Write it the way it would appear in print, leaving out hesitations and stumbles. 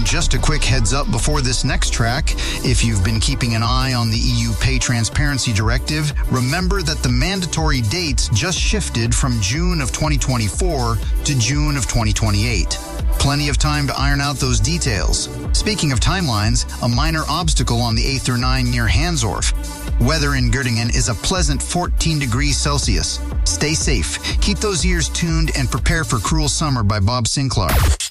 just a quick heads up before this next track. If you've been keeping an eye on the EU Pay Transparency Directive, remember that the mandatory dates just shifted from June of 2024 to June of 2028. Plenty of time to iron out those details. Speaking of timelines, a minor obstacle on the A39 near Hansdorf. Weather in Göttingen is a pleasant 14 degrees Celsius. Stay safe, keep those ears tuned, and prepare for Cruel Summer by Bob Sinclair.